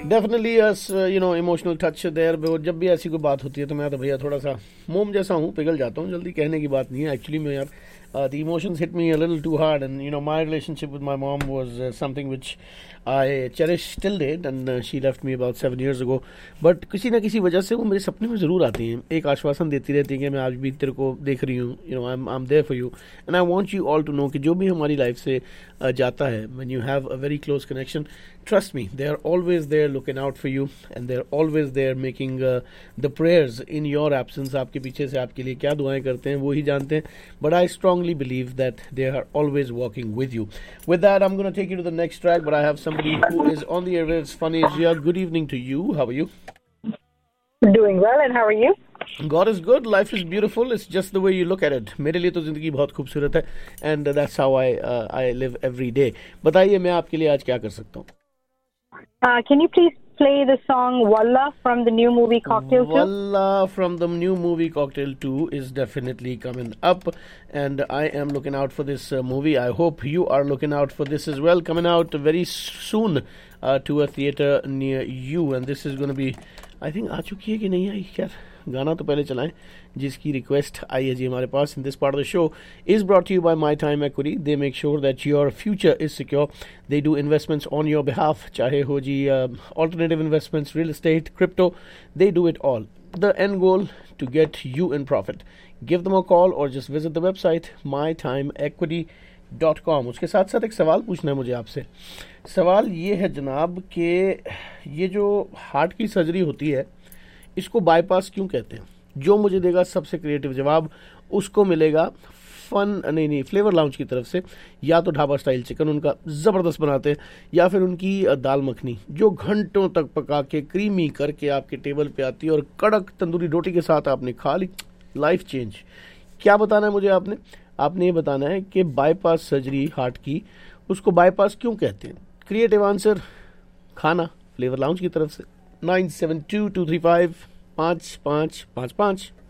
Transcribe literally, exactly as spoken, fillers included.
Definitely yes, you know emotional touch there. जब भी ऐसी कोई बात होती है तो मैं तो भैया थोड़ा सा मोम जैसा हूँ, पिघल जाता हूँ जल्दी। कहने की बात नहीं है एक्चुअली में यार, uh, the emotions hit me a little too hard, and you know my relationship with my mom was uh, something which I cherish till date, and uh, she left me about seven years ago. But किसी ना किसी वजह से वो मेरे सपने में ज़रूर आती हैं, एक आश्वासन देती रहती हैं कि मैं आज भी तेरे को देख रही हूँ, you know I'm I'm there for you, and I want you all to know कि जो भी हमारी लाइफ से uh, जाता है, when you have a very close connection, trust me, they are always there looking out for you, and they're always there making uh, the prayers in your absence. आपके पीछे से आपके लिए क्या दुआएं करते हैं वो ही जानते हैं, but I strongly believe that they are always walking with you. With that, I'm going to take you to the next track, but I have somebody who is on the air. It's Funny Jia. Good evening to you. How are you? Doing well, and how are you? God is good. Life is beautiful. It's just the way you look at it. मेरे लिए तो जिंदगी बहुत खूबसूरत है, and that's how I uh, I live every day. बताइए मैं आपके लिए आज क्या कर सकता हूँ? Uh, can you please play the song Wallah from the new movie Cocktail two? Wallah from the new movie Cocktail two is definitely coming up, and I am looking out for this uh, movie. I hope you are looking out for this as well. Coming out very soon uh, to a theater near you, and this is going to be, I think आ चुकी है कि नहीं आई, खैर गाना तो पहले चलाएं जिसकी रिक्वेस्ट आई है जी हमारे पास. In this part of the show is brought you bye my time equity. They make sure that your future is secure. They do investments on your behalf, चाहे हो जी alternative investments, real estate, crypto. They do it all. The end goal to get you in profit. Give them a call और just visit the website my time equity dot com. उसके साथ साथ एक सवाल पूछना है मुझे आपसे. सवाल ये है जनाब कि ये जो हार्ट की सर्जरी होती है इसको बाईपास क्यों कहते हैं? जो मुझे देगा सबसे क्रिएटिव जवाब उसको मिलेगा फन नहीं नहीं फ्लेवर लाउंज की तरफ से, या तो ढाबा स्टाइल चिकन उनका ज़बरदस्त बनाते हैं, या फिर उनकी दाल मखनी जो घंटों तक पका के क्रीमी करके आपके टेबल पे आती है और कड़क तंदूरी रोटी के साथ आपने खा ली. Life change. क्या बताना है मुझे आपने? आपने ये बताना है कि बाईपास सर्जरी हार्ट की, उसको बाईपास क्यों कहते हैं? क्रिएटिव आंसर खाना फ्लेवर लाउंज की तरफ से. Nine seven to to three five पाँच पाँच पाँच पाँच.